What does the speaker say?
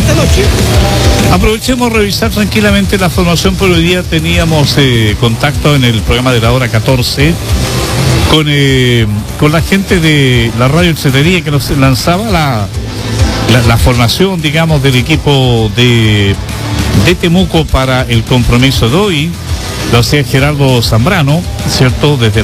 esta noche. Aprovechemos a revisar tranquilamente la formación, por hoy día teníamos contacto en el programa de la hora 14 con la gente de la radio Etcétería que nos lanzaba la formación, digamos, del equipo de Temuco para el compromiso de hoy. Lo hacía Gerardo Zambrano, ¿cierto? Desde